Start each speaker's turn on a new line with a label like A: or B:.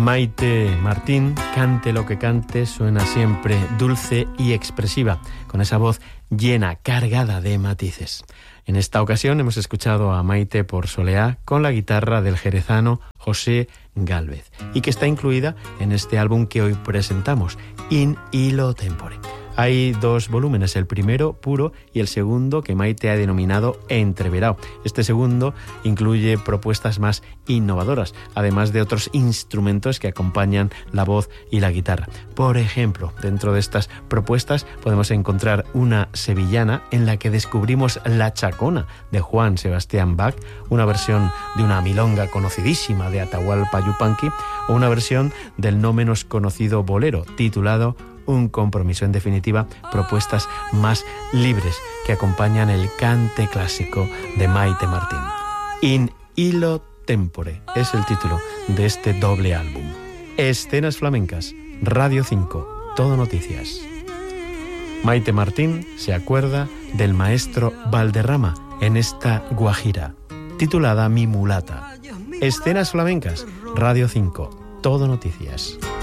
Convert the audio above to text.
A: Maite Martín, cante lo que cante, suena siempre dulce y expresiva, con esa voz llena, cargada de matices. En esta ocasión hemos escuchado a Maite por Soleá con la guitarra del jerezano José Gálvez, y que está incluida en este álbum que hoy presentamos, In Illo Tempore. Hay 2 volúmenes, el primero puro y el segundo que Maite ha denominado Entreverao. Este segundo incluye propuestas más innovadoras, además de otros instrumentos que acompañan la voz y la guitarra. Por ejemplo, dentro de estas propuestas podemos encontrar una sevillana en la que descubrimos La Chacona de Juan Sebastián Bach, una versión de una milonga conocidísima de Atahualpa Yupanqui o una versión del no menos conocido bolero titulado Un compromiso. En definitiva, propuestas más libres que acompañan el cante clásico de Maite Martín. In Illo Tempore es el título de este doble álbum. Escenas Flamencas, Radio 5, Todo Noticias. Maite Martín se acuerda del maestro Valderrama en esta guajira, titulada Mi mulata. Escenas Flamencas, Radio 5, Todo Noticias.